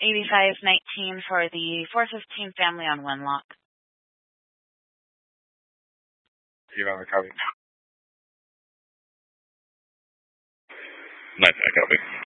8519 for the 415 family on Wenlock. You have a copy. Nice, I copy.